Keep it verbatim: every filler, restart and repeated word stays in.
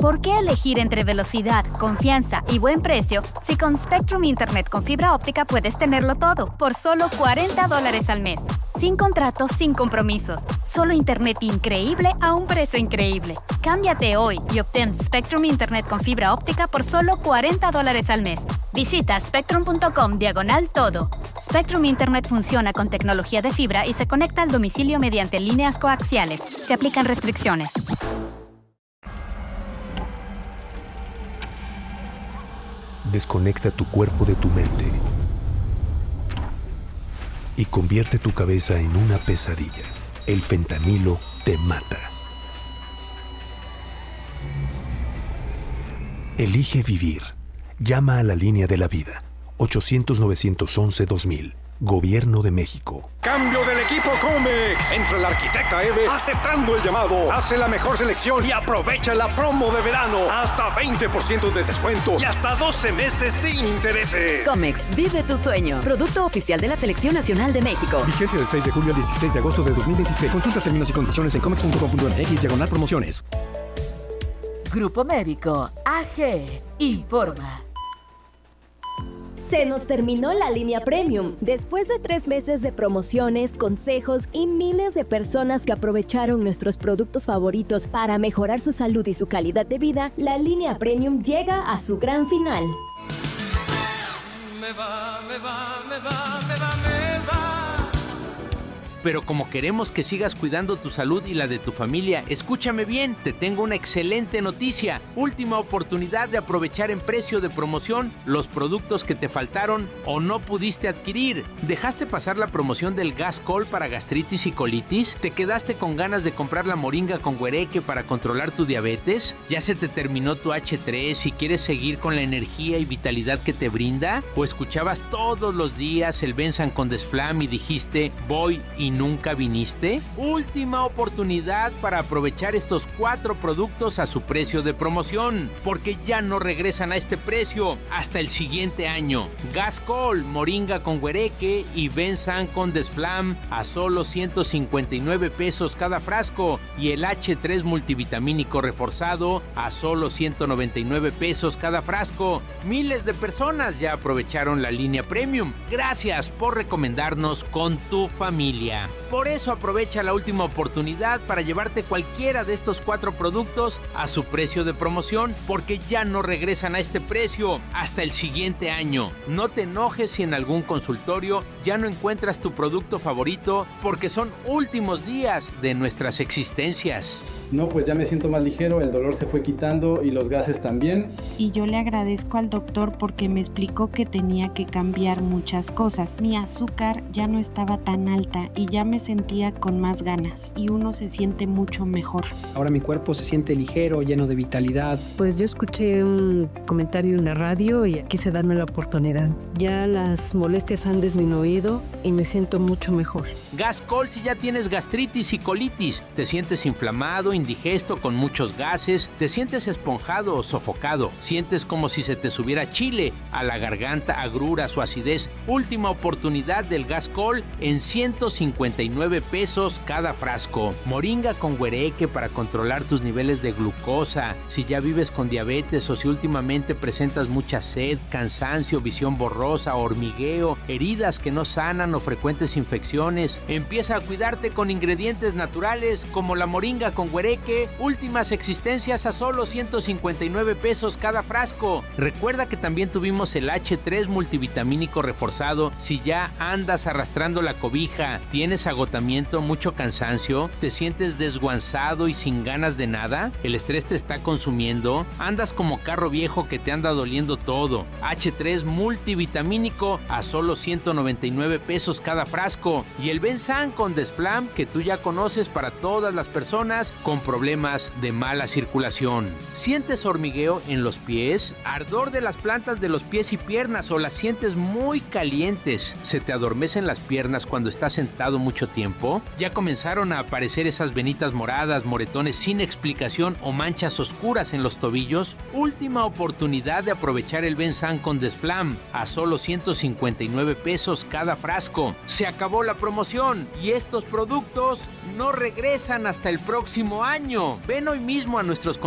¿Por qué elegir entre velocidad, confianza y buen precio si con Spectrum Internet con fibra óptica puedes tenerlo todo por solo cuarenta dólares al mes? Sin contratos, sin compromisos. Solo internet increíble a un precio increíble. Cámbiate hoy y obtén Spectrum Internet con fibra óptica por solo cuarenta dólares al mes. Visita spectrum.com diagonal todo. Spectrum Internet funciona con tecnología de fibra y se conecta al domicilio mediante líneas coaxiales. Se aplican restricciones. Desconecta tu cuerpo de tu mente y convierte tu cabeza en una pesadilla. El fentanilo te mata. Elige vivir. Llama a la línea de la vida. ochocientos, novecientos once, dos mil. Gobierno de México. Cambio del equipo Comex. Entra la arquitecta Eve aceptando el llamado. Hace la mejor selección y aprovecha la promo de verano. Hasta veinte por ciento de descuento y hasta doce meses sin intereses. Comex, vive tu sueño. Producto oficial de la Selección Nacional de México. Vigencia del seis de julio al dieciséis de agosto de dos mil veintiséis. Consulta términos y condiciones en comex punto com punto m x diagonal promociones. Grupo Médico A G informa. Se nos terminó la línea Premium. Después de tres meses de promociones, consejos y miles de personas que aprovecharon nuestros productos favoritos para mejorar su salud y su calidad de vida, la línea Premium llega a su gran final. Me va, me va, me va, me va, me va. Pero como queremos que sigas cuidando tu salud y la de tu familia, escúchame bien, te tengo una excelente noticia. Última oportunidad de aprovechar en precio de promoción los productos que te faltaron o no pudiste adquirir. ¿Dejaste pasar la promoción del Gascol para gastritis y colitis? ¿Te quedaste con ganas de comprar la moringa con güereque para controlar tu diabetes? ¿Ya se te terminó tu hache tres y quieres seguir con la energía y vitalidad que te brinda? ¿O escuchabas todos los días el Benzan con Desflam y dijiste, voy y nunca viniste? Última oportunidad para aprovechar estos cuatro productos a su precio de promoción, porque ya no regresan a este precio hasta el siguiente año. Gascol, moringa con güereque y Benzan con Desflam a solo ciento cincuenta y nueve pesos cada frasco, y el hache tres multivitamínico reforzado a solo ciento noventa y nueve pesos cada frasco. Miles de personas ya aprovecharon la línea Premium. Gracias por recomendarnos con tu familia. Por eso aprovecha la última oportunidad para llevarte cualquiera de estos cuatro productos a su precio de promoción, porque ya no regresan a este precio hasta el siguiente año. No te enojes si en algún consultorio ya no encuentras tu producto favorito, porque son últimos días de nuestras existencias. No, pues ya me siento más ligero, el dolor se fue quitando y los gases también. Y yo le agradezco al doctor porque me explicó que tenía que cambiar muchas cosas. Mi azúcar ya no estaba tan alta y ya me sentía con más ganas y uno se siente mucho mejor. Ahora mi cuerpo se siente ligero, lleno de vitalidad. Pues yo escuché un comentario en la radio y quise darme la oportunidad. Ya las molestias han disminuido y me siento mucho mejor. Gascol si ya tienes gastritis y colitis, te sientes inflamado, indigesto con muchos gases, te sientes esponjado o sofocado, sientes como si se te subiera chile a la garganta, agruras o acidez. Última oportunidad del Gascol en ciento cincuenta y nueve pesos cada frasco. Moringa con güereque para controlar tus niveles de glucosa. Si ya vives con diabetes o si últimamente presentas mucha sed, cansancio, visión borrosa, hormigueo, heridas que no sanan o frecuentes infecciones, empieza a cuidarte con ingredientes naturales como la moringa con güereque. Últimas existencias a solo ciento cincuenta y nueve pesos cada frasco. Recuerda que también tuvimos el hache tres multivitamínico reforzado. Si ya andas arrastrando la cobija, tienes agotamiento, mucho cansancio, te sientes desguanzado y sin ganas de nada, el estrés te está consumiendo, andas como carro viejo que te anda doliendo todo. hache tres multivitamínico a solo ciento noventa y nueve pesos cada frasco. Y el Benzan con Desflam que tú ya conoces para todas las personas con problemas de mala circulación. ¿Sientes hormigueo en los pies? ¿Ardor de las plantas de los pies y piernas o las sientes muy calientes? ¿Se te adormecen las piernas cuando estás sentado mucho tiempo? ¿Ya comenzaron a aparecer esas venitas moradas, moretones sin explicación o manchas oscuras en los tobillos? Última oportunidad de aprovechar el Benzan con Desflam a solo ciento cincuenta y nueve pesos cada frasco. Se acabó la promoción y estos productos no regresan hasta el próximo año. Ven hoy mismo a nuestros